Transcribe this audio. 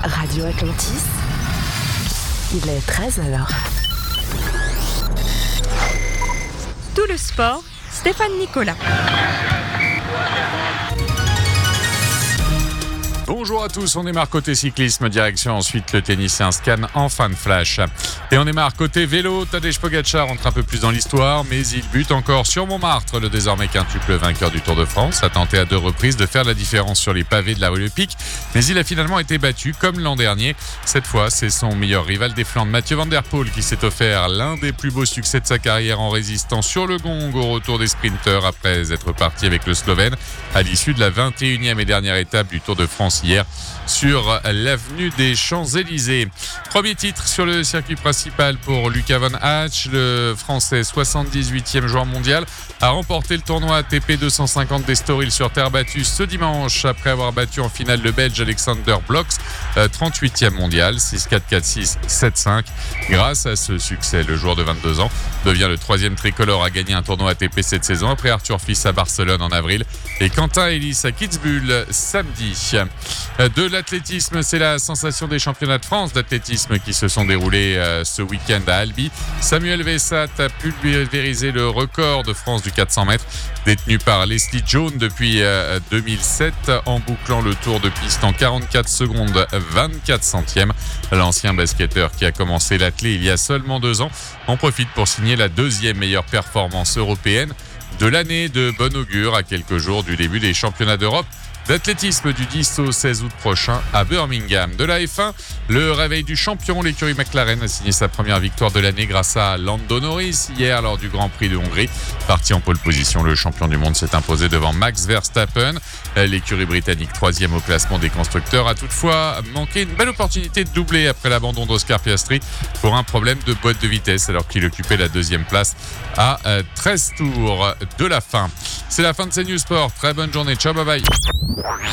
Radio Atlantis, il est 13h. Tout le sport, Stéphane Nicolas. Bonjour à tous, on démarre côté cyclisme, direction ensuite le tennis et un scan en fin de flash. Et on démarre côté vélo, Tadej Pogačar rentre un peu plus dans l'histoire, mais il bute encore sur Montmartre. Le désormais quintuple vainqueur du Tour de France a tenté à 2 reprises de faire la différence sur les pavés de la rue Le Pic, mais il a finalement été battu comme l'an dernier. Cette fois, c'est son meilleur rival des Flandres, Mathieu Van Der Poel, qui s'est offert l'un des plus beaux succès de sa carrière en résistant sur le gong au retour des sprinteurs après être parti avec le Slovène à l'issue de la 21e et dernière étape du Tour de France hier sur l'avenue des Champs-Élysées. Premier titre sur le circuit principal pour Luca Von Hatch. Le Français, 78e joueur mondial, a remporté le tournoi ATP 250 d'Estoril sur terre battue ce dimanche après avoir battu en finale le Belge Alexander Blocks, 38e mondial, 6-4, 4-6, 7-5. Grâce à ce succès, le joueur de 22 ans devient le 3e tricolore à gagner un tournoi ATP cette saison après Arthur Fils à Barcelone en avril et Quentin Ellis à Kitzbühel samedi. De l'athlétisme, c'est la sensation des championnats de France d'athlétisme qui se sont déroulés ce week-end à Albi. Samuel Vessat a pulvérisé le record de France du 400 mètres détenu par Leslie Jones depuis 2007 en bouclant le tour de piste en 44 secondes 24 centièmes. L'ancien basketteur qui a commencé l'athlé il y a seulement 2 ans en profite pour signer la 2e meilleure performance européenne de l'année, de bon augure à quelques jours du début des championnats d'Europe d'athlétisme du 10 au 16 août prochain à Birmingham. De la F1, le réveil du champion, l'écurie McLaren a signé sa première victoire de l'année grâce à Lando Norris hier lors du Grand Prix de Hongrie. Parti en pole position, le champion du monde s'est imposé devant Max Verstappen. L'écurie britannique 3e au classement des constructeurs a toutefois manqué une belle opportunité de doubler après l'abandon d'Oscar Piastri pour un problème de boîte de vitesse alors qu'il occupait la 2e place à 13 tours de la fin. C'est la fin de ces News Sport. Très bonne journée. Ciao, bye bye.